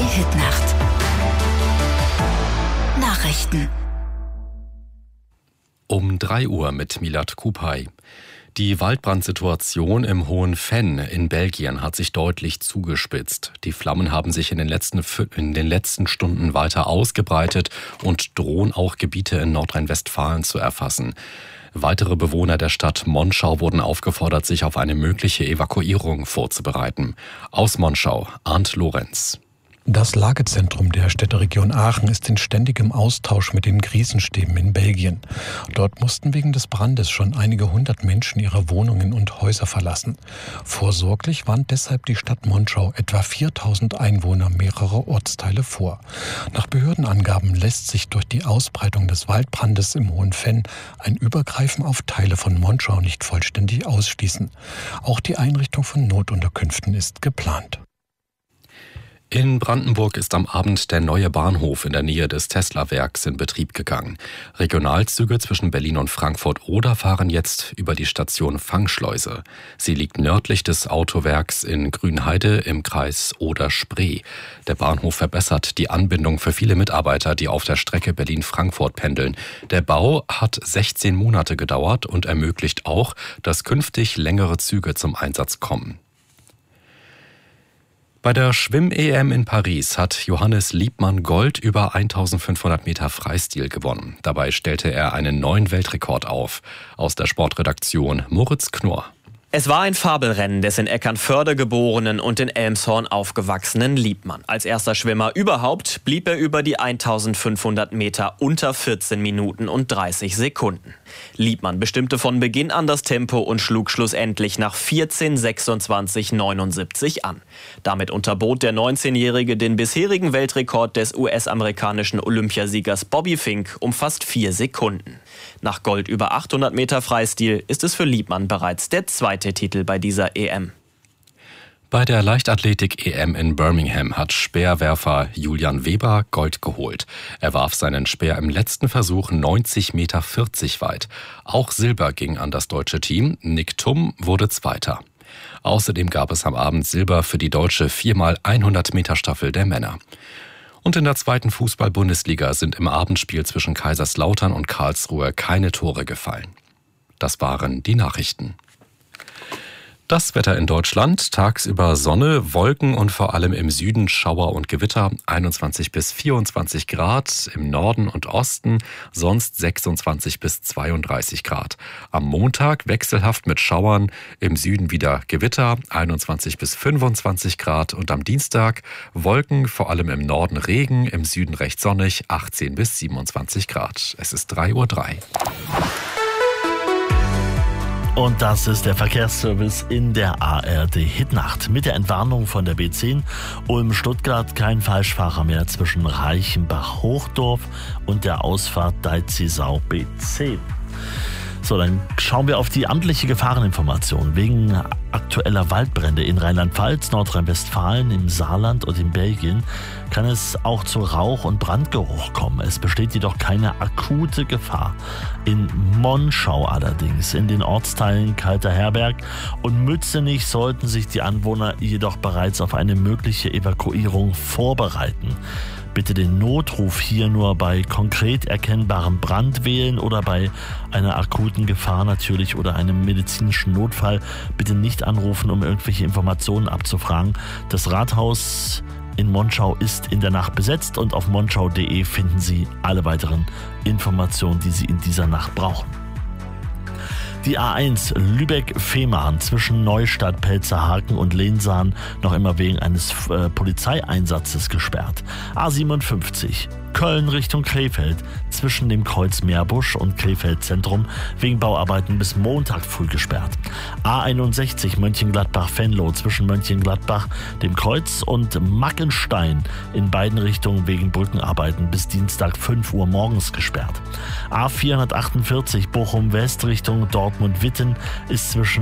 Hitnacht. Nachrichten. Um 3 Uhr mit Milad Kupay. Die Waldbrandsituation im Hohen Venn in Belgien hat sich deutlich zugespitzt. Die Flammen haben sich in den letzten Stunden weiter ausgebreitet und drohen auch Gebiete in Nordrhein-Westfalen zu erfassen. Weitere Bewohner der Stadt Monschau wurden aufgefordert, sich auf eine mögliche Evakuierung vorzubereiten. Aus Monschau, Arndt Lorenz. Das Lagezentrum der Städteregion Aachen ist in ständigem Austausch mit den Krisenstäben in Belgien. Dort mussten wegen des Brandes schon einige hundert Menschen ihre Wohnungen und Häuser verlassen. Vorsorglich warnt deshalb die Stadt Monschau etwa 4000 Einwohner mehrerer Ortsteile vor. Nach Behördenangaben lässt sich durch die Ausbreitung des Waldbrandes im Hohen Venn ein Übergreifen auf Teile von Monschau nicht vollständig ausschließen. Auch die Einrichtung von Notunterkünften ist geplant. In Brandenburg ist am Abend der neue Bahnhof in der Nähe des Tesla-Werks in Betrieb gegangen. Regionalzüge zwischen Berlin und Frankfurt-Oder fahren jetzt über die Station Fangschleuse. Sie liegt nördlich des Autowerks in Grünheide im Kreis Oder-Spree. Der Bahnhof verbessert die Anbindung für viele Mitarbeiter, die auf der Strecke Berlin-Frankfurt pendeln. Der Bau hat 16 Monate gedauert und ermöglicht auch, dass künftig längere Züge zum Einsatz kommen. Bei der Schwimm-EM in Paris hat Johannes Liebmann Gold über 1500 Meter Freistil gewonnen. Dabei stellte er einen neuen Weltrekord auf. Aus der Sportredaktion Moritz Knorr. Es war ein Fabelrennen des in Eckernförde geborenen und in Elmshorn aufgewachsenen Liebmann. Als erster Schwimmer überhaupt blieb er über die 1500 Meter unter 14 Minuten und 30 Sekunden. Liebmann bestimmte von Beginn an das Tempo und schlug schlussendlich nach 14:26:79 an. Damit unterbot der 19-Jährige den bisherigen Weltrekord des US-amerikanischen Olympiasiegers Bobby Fink um fast 4 Sekunden. Nach Gold über 800 Meter Freistil ist es für Liebmann bereits der zweite Titel bei dieser EM. Bei der Leichtathletik-EM in Birmingham hat Speerwerfer Julian Weber Gold geholt. Er warf seinen Speer im letzten Versuch 90,40 Meter weit. Auch Silber ging an das deutsche Team. Nick Thum wurde Zweiter. Außerdem gab es am Abend Silber für die deutsche 4x100 Meter Staffel der Männer. Und in der zweiten Fußball-Bundesliga sind im Abendspiel zwischen Kaiserslautern und Karlsruhe keine Tore gefallen. Das waren die Nachrichten. Das Wetter in Deutschland: tagsüber Sonne, Wolken und vor allem im Süden Schauer und Gewitter, 21 bis 24 Grad, im Norden und Osten sonst 26 bis 32 Grad. Am Montag wechselhaft mit Schauern, im Süden wieder Gewitter, 21 bis 25 Grad und am Dienstag Wolken, vor allem im Norden Regen, im Süden recht sonnig, 18 bis 27 Grad. Es ist 3:03 Uhr. Und das ist der Verkehrsservice in der ARD Hitnacht. Mit der Entwarnung von der B10 Ulm-Stuttgart kein Falschfahrer mehr zwischen Reichenbach-Hochdorf und der Ausfahrt Deizisau B10. So, dann schauen wir auf die amtliche Gefahreninformation. Wegen aktueller Waldbrände in Rheinland-Pfalz, Nordrhein-Westfalen, im Saarland und in Belgien kann es auch zu Rauch- und Brandgeruch kommen. Es besteht jedoch keine akute Gefahr. In Monschau allerdings, in den Ortsteilen Kalterherberg und Mützenich sollten sich die Anwohner jedoch bereits auf eine mögliche Evakuierung vorbereiten. Bitte den Notruf hier nur bei konkret erkennbarem Brand wählen oder bei einer akuten Gefahr natürlich oder einem medizinischen Notfall bitte nicht anrufen, um irgendwelche Informationen abzufragen. Das Rathaus in Monschau ist in der Nacht besetzt und auf monschau.de finden Sie alle weiteren Informationen, die Sie in dieser Nacht brauchen. Die A1 Lübeck-Fehmarn zwischen Neustadt, Pelzerhaken und Lehnsahn noch immer wegen eines Polizeieinsatzes gesperrt. A57 Köln Richtung Krefeld zwischen dem Kreuz Meerbusch und Krefeld Zentrum wegen Bauarbeiten bis Montag früh gesperrt. A61 Mönchengladbach-Venlo zwischen Mönchengladbach, dem Kreuz und Mackenstein in beiden Richtungen wegen Brückenarbeiten bis Dienstag 5 Uhr morgens gesperrt. A448 Bochum West Richtung Dortmund-Witten ist zwischen